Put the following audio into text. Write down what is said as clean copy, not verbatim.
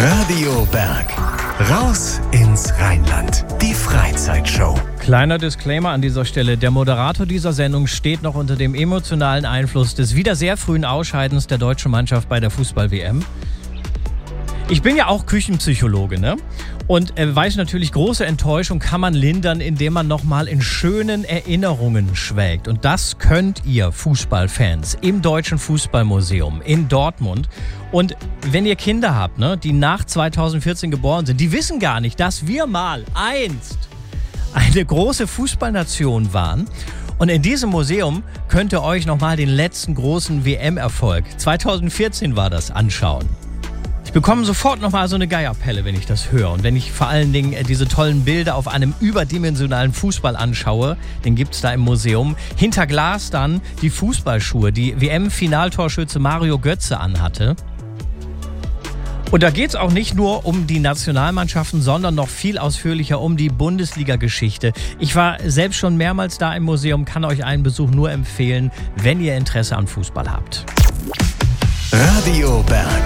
Radio Berg. Raus ins Rheinland. Die Freizeitshow. Kleiner Disclaimer an dieser Stelle. Der Moderator dieser Sendung steht noch unter dem emotionalen Einfluss des wieder sehr frühen Ausscheidens der deutschen Mannschaft bei der Fußball-WM. Ich bin ja auch Küchenpsychologe, ne? Und weiß natürlich, große Enttäuschung kann man lindern, indem man nochmal in schönen Erinnerungen schwelgt. Und das könnt ihr Fußballfans im Deutschen Fußballmuseum in Dortmund. Und wenn ihr Kinder habt, ne, die nach 2014 geboren sind, die wissen gar nicht, dass wir mal einst eine große Fußballnation waren. Und in diesem Museum könnt ihr euch nochmal den letzten großen WM-Erfolg, 2014 war das, anschauen. Ich bekomme sofort nochmal so eine Geierpelle, wenn ich das höre. Und wenn ich vor allen Dingen diese tollen Bilder auf einem überdimensionalen Fußball anschaue, den gibt es da im Museum. Hinter Glas dann die Fußballschuhe, die WM-Finaltorschütze Mario Götze anhatte. Und da geht es auch nicht nur um die Nationalmannschaften, sondern noch viel ausführlicher um die Bundesliga-Geschichte. Ich war selbst schon mehrmals da im Museum, kann euch einen Besuch nur empfehlen, wenn ihr Interesse an Fußball habt. Radio Berg.